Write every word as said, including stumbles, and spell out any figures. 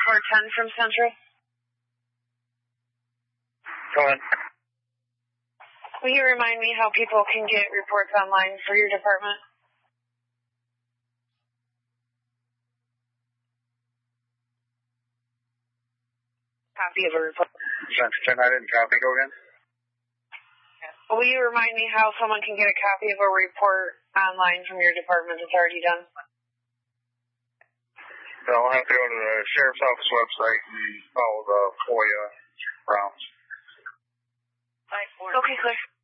four ten from Central. Go ahead. Will you remind me how people can get reports online for your department? Copy of a report. Say that in copy, go again. Will you remind me how someone can get a copy of a report online from your department that's already done? They'll have to go to the sheriff's office website and follow the FOIA rounds. Okay, clear.